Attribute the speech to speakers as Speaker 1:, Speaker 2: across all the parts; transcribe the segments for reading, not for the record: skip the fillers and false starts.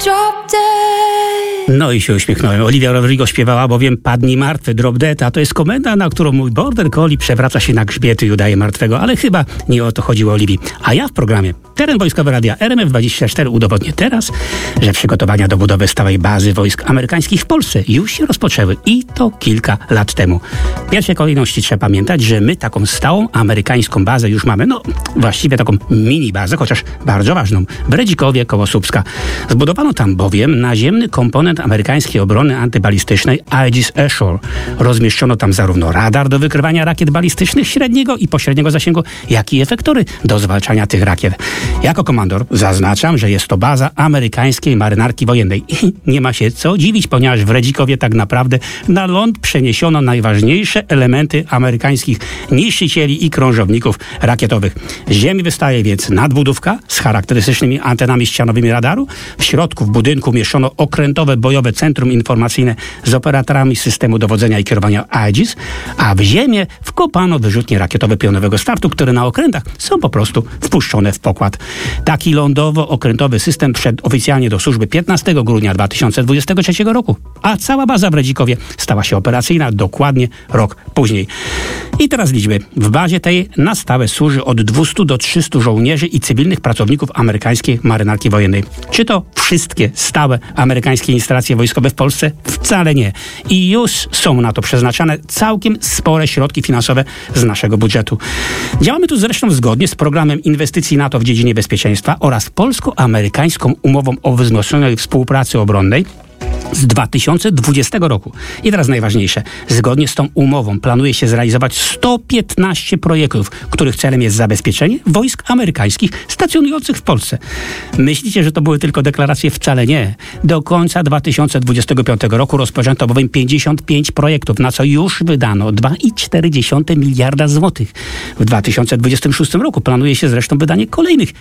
Speaker 1: No i się uśmiechnąłem. Olivia Rodrigo śpiewała bowiem Padnij martwy, drop dead, a to jest komenda, na którą mój border collie przewraca się na grzbiety i udaje martwego, ale chyba nie o to chodziło Oliwii. A ja w programie Teren Wojskowy Radia RMF24 udowodnię teraz, że przygotowania do budowy stałej bazy wojsk amerykańskich w Polsce już się rozpoczęły i to kilka lat temu. W pierwszej kolejności trzeba pamiętać, że my taką stałą amerykańską bazę już mamy, no właściwie taką mini bazę, chociaż bardzo ważną, w Redzikowie koło Słupska. Zbudowano tam bowiem naziemny komponent amerykańskiej obrony antybalistycznej Aegis Ashore. Rozmieszczono tam zarówno radar do wykrywania rakiet balistycznych średniego i pośredniego zasięgu, jak i efektory do zwalczania tych rakiet. Jako komandor zaznaczam, że jest to baza amerykańskiej marynarki wojennej. I nie ma się co dziwić, ponieważ w Redzikowie tak naprawdę na ląd przeniesiono najważniejsze elementy amerykańskich niszczycieli i krążowników rakietowych. Z ziemi wystaje więc nadbudówka z charakterystycznymi antenami ścianowymi radaru. W środku w budynku umieszczono okrętowe bojowe centrum informacyjne z operatorami systemu dowodzenia i kierowania Aegis, a w ziemię wkopano wyrzutnie rakietowe pionowego startu, które na okrętach są po prostu wpuszczone w pokład. Taki lądowo-okrętowy system wszedł oficjalnie do służby 15 grudnia 2023 roku, a cała baza w Redzikowie stała się operacyjna dokładnie rok później. I teraz liczby. W bazie tej na stałe służy od 200 do 300 żołnierzy i cywilnych pracowników amerykańskiej marynarki wojennej. Czy to wszystkie stałe amerykańskie instalacje wojskowe w Polsce? Wcale nie. I już są na to przeznaczane całkiem spore środki finansowe z naszego budżetu. Działamy tu zresztą zgodnie z programem inwestycji NATO w dziedzinie bezpieczeństwa oraz polsko-amerykańską umową o wzmocnionej współpracy obronnej z 2020 roku. I teraz najważniejsze. Zgodnie z tą umową planuje się zrealizować 115 projektów, których celem jest zabezpieczenie wojsk amerykańskich stacjonujących w Polsce. Myślicie, że to były tylko deklaracje? Wcale nie. Do końca 2025 roku rozpoczęto bowiem 55 projektów, na co już wydano 2,4 miliarda złotych. W 2026 roku planuje się zresztą wydanie kolejnych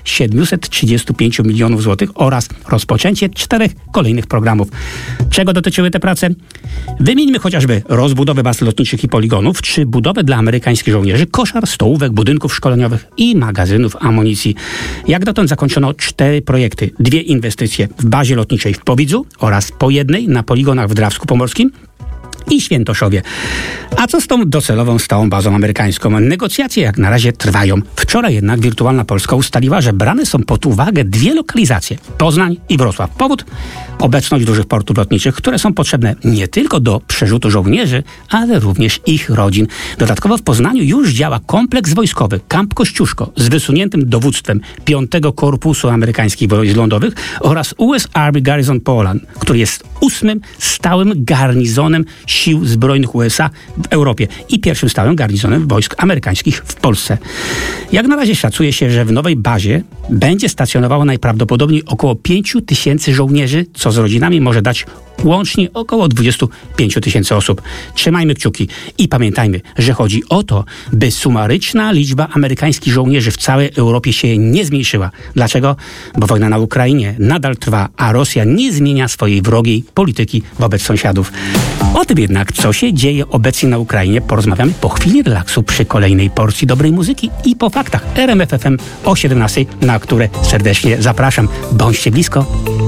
Speaker 1: 735 milionów złotych oraz rozpoczęcie 4 kolejnych programów. Czego dotyczyły te prace? Wymieńmy chociażby rozbudowę baz lotniczych i poligonów, czy budowę dla amerykańskich żołnierzy koszar, stołówek, budynków szkoleniowych i magazynów amunicji. Jak dotąd zakończono 4 projekty, 2 inwestycje w bazie lotniczej w Powidzu oraz po jednej na poligonach w Drawsku Pomorskim i Świętoszowie. A co z tą docelową stałą bazą amerykańską? Negocjacje jak na razie trwają. Wczoraj jednak Wirtualna Polska ustaliła, że brane są pod uwagę 2 lokalizacje. Poznań i Wrocław. Powód? Obecność dużych portów lotniczych, które są potrzebne nie tylko do przerzutu żołnierzy, ale również ich rodzin. Dodatkowo w Poznaniu już działa kompleks wojskowy Camp Kościuszko z wysuniętym dowództwem 5. Korpusu Amerykańskich Wojsk Lądowych oraz US Army Garrison Poland, który jest 8. stałym garnizonem sił zbrojnych USA w Europie i 1. stałym garnizonem wojsk amerykańskich w Polsce. Jak na razie szacuje się, że w nowej bazie będzie stacjonowało najprawdopodobniej około 5 tysięcy żołnierzy, co z rodzinami może dać łącznie około 25 tysięcy osób. Trzymajmy kciuki i pamiętajmy, że chodzi o to, by sumaryczna liczba amerykańskich żołnierzy w całej Europie się nie zmniejszyła. Dlaczego? Bo wojna na Ukrainie nadal trwa, a Rosja nie zmienia swojej wrogiej polityki wobec sąsiadów. O tym jednak, co się dzieje obecnie na Ukrainie, porozmawiamy po chwili relaksu przy kolejnej porcji dobrej muzyki i po faktach RMF FM o 17, na które serdecznie zapraszam. Bądźcie blisko.